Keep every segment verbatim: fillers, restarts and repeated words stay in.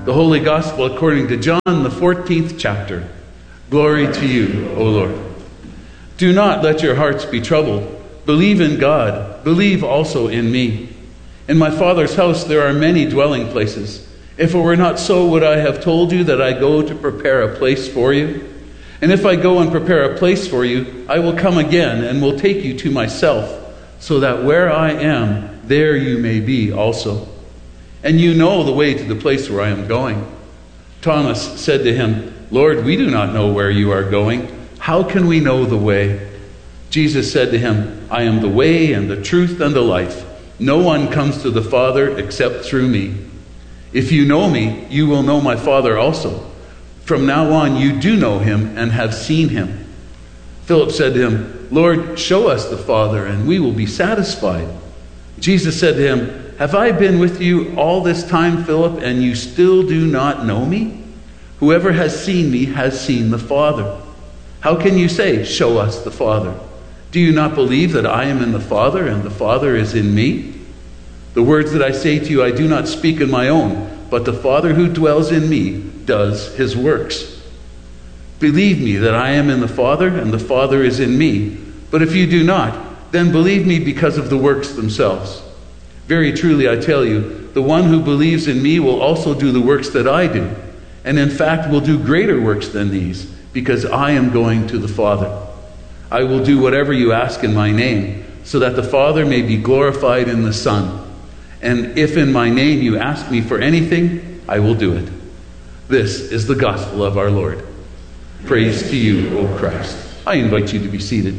The Holy Gospel according to John, the fourteenth chapter. Glory to you, O Lord. Do not let your hearts be troubled. Believe in God. Believe also in me. In my Father's house there are many dwelling places. If it were not so, would I have told you that I go to prepare a place for you? And if I go and prepare a place for you, I will come again and will take you to myself, so that where I am, there you may be also. And you know the way to the place where I am going. Thomas said to him, Lord, we do not know where you are going. How can we know the way? Jesus said to him, I am the way and the truth and the life. No one comes to the Father except through me. If you know me, you will know my Father also. From now on you do know him and have seen him. Philip said to him, Lord, show us the Father, and we will be satisfied. Jesus said to him, have I been with you all this time, Philip, and you still do not know me? Whoever has seen me has seen the Father. How can you say, show us the Father? Do you not believe that I am in the Father and the Father is in me? The words that I say to you I do not speak in my own, but the Father who dwells in me does his works. Believe me that I am in the Father and the Father is in me. But if you do not, then believe me because of the works themselves. Very truly I tell you, the one who believes in me will also do the works that I do, and in fact will do greater works than these, because I am going to the Father. I will do whatever you ask in my name, so that the Father may be glorified in the Son. And if in my name you ask me for anything, I will do it. This is the gospel of our Lord. Praise to you, O Christ. I invite you to be seated.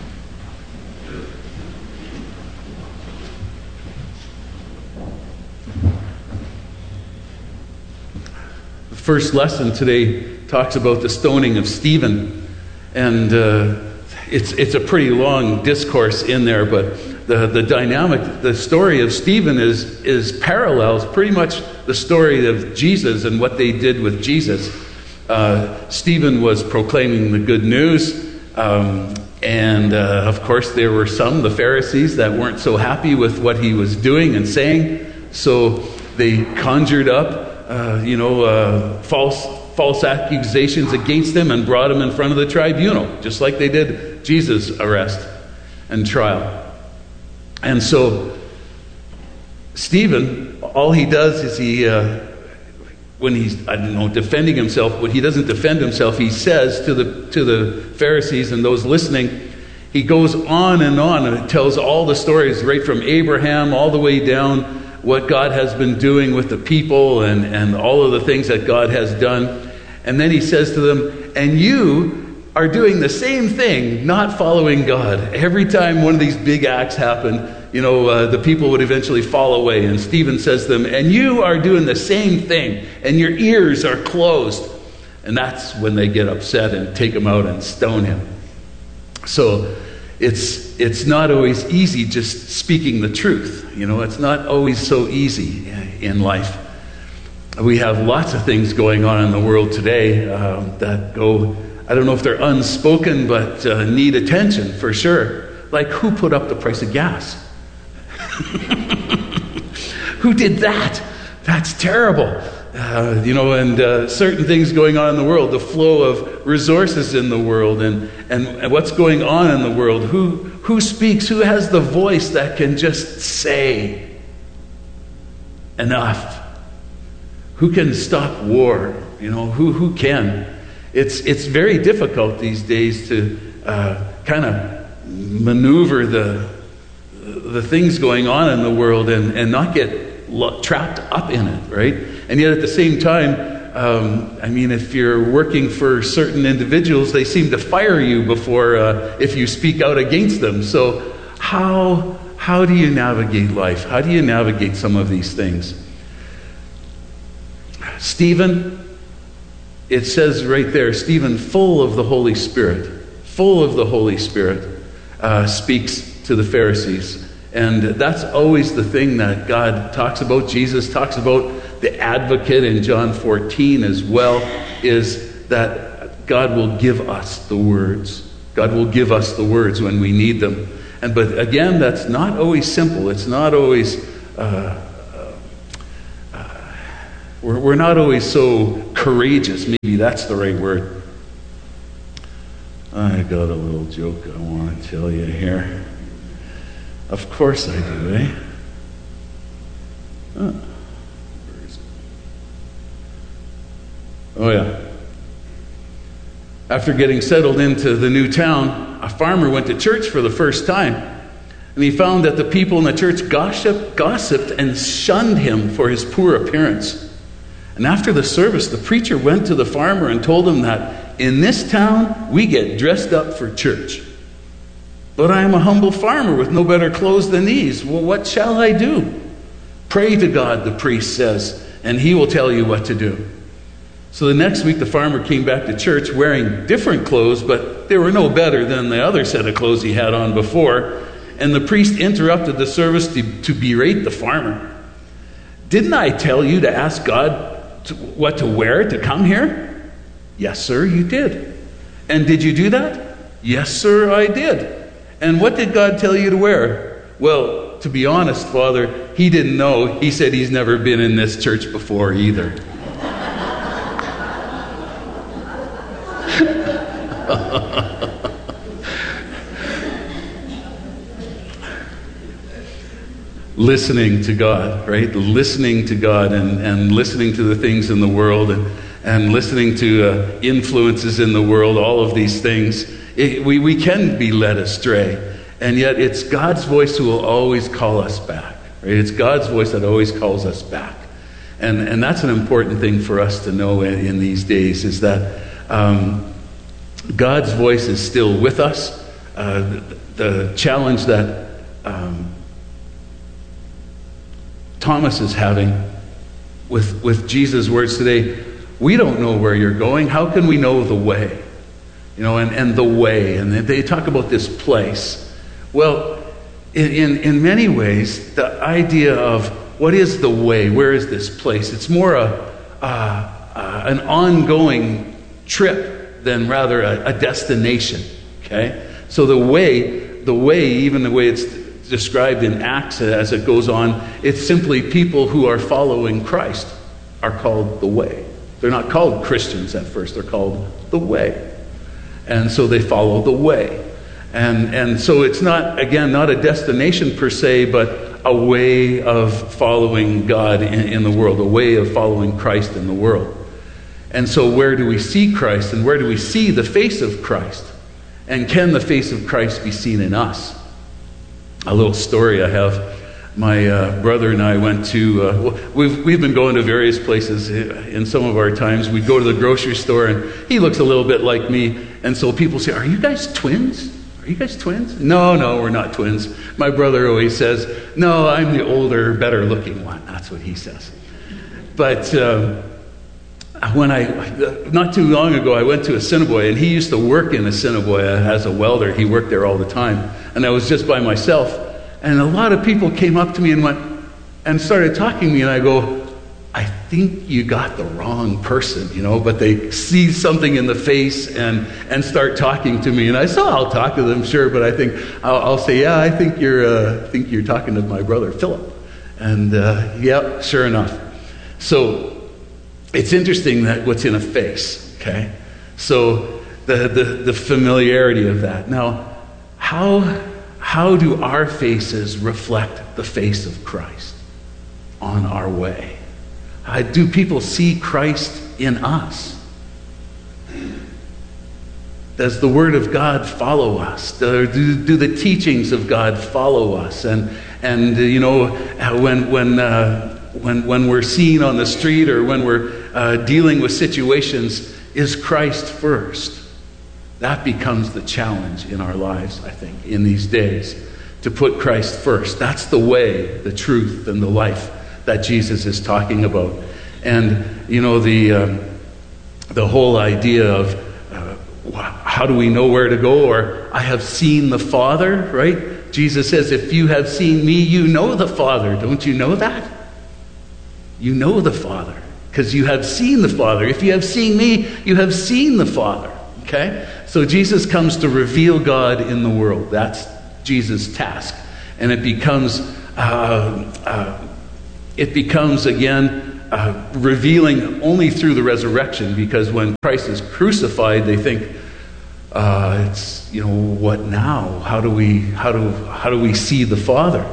The first lesson today talks about the stoning of Stephen. And uh, it's it's a pretty long discourse in there, but the, the dynamic, the story of Stephen is, is parallels pretty much the story of Jesus and what they did with Jesus. Uh, Stephen was proclaiming the good news, um, and uh, of course there were some, the Pharisees, that weren't so happy with what he was doing and saying, so they conjured up Uh, you know, uh, false false accusations against him and brought him in front of the tribunal, just like they did Jesus' arrest and trial. And so Stephen, all he does is he, uh, when he's, I don't know, defending himself, but he doesn't defend himself, he says to the to the Pharisees and those listening, he goes on and on and tells all the stories right from Abraham all the way down, what God has been doing with the people and, and all of the things that God has done. And then he says to them, and you are doing the same thing, not following God. Every time one of these big acts happened, you know, uh, the people would eventually fall away. And Stephen says to them, and you are doing the same thing, and your ears are closed. And that's when they get upset and take him out and stone him. So it's it's not always easy just speaking the truth. You know, it's not always so easy in life. We have lots of things going on in the world today uh, that go, I don't know if they're unspoken, but uh, need attention for sure. Like, who put up the price of gas? Who did that? That's terrible. Uh, you know, and uh, certain things going on in the world, the flow of resources in the world, and, and, and what's going on in the world. Who who speaks? Who has the voice that can just say enough? Who can stop war? You know, who who can? It's it's very difficult these days to uh, kind of maneuver the the things going on in the world and, and not get lo- trapped up in it, right? And yet at the same time, um, I mean, if you're working for certain individuals, they seem to fire you before uh, if you speak out against them. So how how do you navigate life? How do you navigate some of these things? Stephen, it says right there, Stephen, full of the Holy Spirit, full of the Holy Spirit, uh, speaks to the Pharisees. And that's always the thing that God talks about. Jesus talks about the advocate in John fourteen as well, is that God will give us the words. God will give us the words when we need them. And but again, that's not always simple. It's not always uh, uh, We're, we're not always so courageous. Maybe that's the right word. I got a little joke I want to tell you here. Of course I do, eh? Oh, where is it? Oh, yeah. After getting settled into the new town, a farmer went to church for the first time. And he found that the people in the church gossiped, gossiped and shunned him for his poor appearance. And after the service, the preacher went to the farmer and told him that in this town, we get dressed up for church. But I am a humble farmer with no better clothes than these. Well, what shall I do? Pray to God, the priest says, and he will tell you what to do. So the next week, the farmer came back to church wearing different clothes, but they were no better than the other set of clothes he had on before. And the priest interrupted the service to, to berate the farmer. Didn't I tell you to ask God to, what to wear to come here? Yes, sir, you did. And did you do that? Yes, sir, I did. And what did God tell you to wear? Well, to be honest, Father, he didn't know. He said he's never been in this church before either. Listening to God, right? Listening to God and, and listening to the things in the world and, and listening to uh, influences in the world, all of these things. It, we, we can be led astray. And yet it's God's voice who will always call us back. Right? It's God's voice that always calls us back. And, and that's an important thing for us to know in, in these days, is that um, God's voice is still with us. Uh, the, the challenge that um, Thomas is having with, with Jesus' words today, we don't know where you're going. How can we know the way? You know, and, and the way. And they talk about this place. Well, in, in, in many ways, the idea of what is the way? Where is this place? It's more a, uh, uh, an ongoing trip than rather a, a destination. Okay? So the way, the way, even the way it's described in Acts as it goes on, it's simply people who are following Christ are called the way. They're not called Christians at first, they're called the way. And so they follow the way. And and so it's not, again, not a destination per se, but a way of following God in, in the world, a way of following Christ in the world. And so where do we see Christ, and where do we see the face of Christ? And can the face of Christ be seen in us? A little story I have. My uh, brother and I went to, uh, well, we've, we've been going to various places in some of our times. We'd go to the grocery store, and he looks a little bit like me. And so people say, are you guys twins? Are you guys twins? No, no, we're not twins. My brother always says, no, I'm the older, better looking one. That's what he says. But um, when I, not too long ago, I went to Assiniboia, and he used to work in Assiniboia as a welder. He worked there all the time. And I was just by myself. And a lot of people came up to me and went, and started talking to me, and I go, I think you got the wrong person, you know, but they see something in the face and, and start talking to me. And I said, oh, I'll talk to them, sure, but I think, I'll, I'll say, yeah, I think you're, uh, I think you're talking to my brother, Philip. And, uh, yeah, sure enough. So, it's interesting that what's in a face, okay? So, the, the, the familiarity of that. Now, how, how do our faces reflect the face of Christ on our way? Uh, do people see Christ in us? Does the Word of God follow us? Do, do, do the teachings of God follow us? And and uh, you know, when when uh, when when we're seen on the street, or when we're uh, dealing with situations, is Christ first? That becomes the challenge in our lives, I think, in these days, to put Christ first. That's the way, the truth, and the life that Jesus is talking about. And, you know, the um, the whole idea of uh, how do we know where to go? Or, I have seen the Father, right? Jesus says, if you have seen me, you know the Father. Don't you know that? You know the Father, because you have seen the Father. If you have seen me, you have seen the Father. Okay? So Jesus comes to reveal God in the world. That's Jesus' task. And it becomes... Uh, uh, It becomes, again, uh, revealing only through the resurrection, because when Christ is crucified, they think, uh, it's, you know, what now? How do we, how do, how do we see the Father?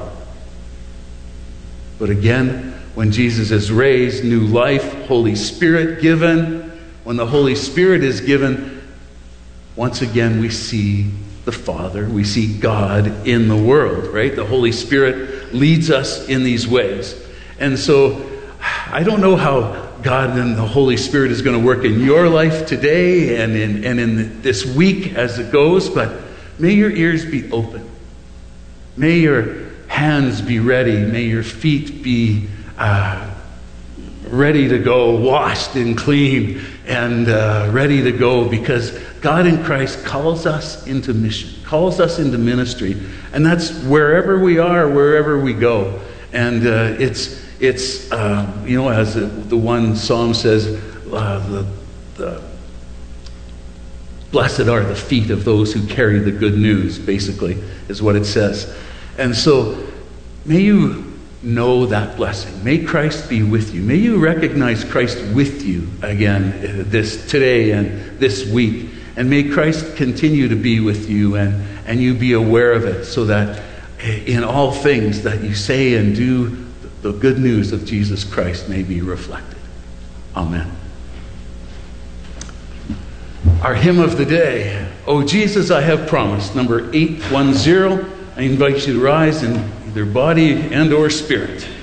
But again, when Jesus is raised, new life, Holy Spirit given, when the Holy Spirit is given, once again we see the Father, we see God in the world, right? The Holy Spirit leads us in these ways. And so, I don't know how God and the Holy Spirit is going to work in your life today and in, and in this week as it goes, but may your ears be open. May your hands be ready. May your feet be uh, ready to go, washed and clean and uh, ready to go, because God in Christ calls us into mission, calls us into ministry, and that's wherever we are, wherever we go. And uh, it's it's uh, you know, as the, the one psalm says, uh, the, the blessed are the feet of those who carry the good news, basically, is what it says. And so, may you know that blessing. May Christ be with you. May you recognize Christ with you again this today and this week. And may Christ continue to be with you, and, and you be aware of it, so that in all things that you say and do, the good news of Jesus Christ may be reflected. Amen. Our hymn of the day, "O Jesus, I Have Promised," number eight one zero. I invite you to rise in either body and or spirit.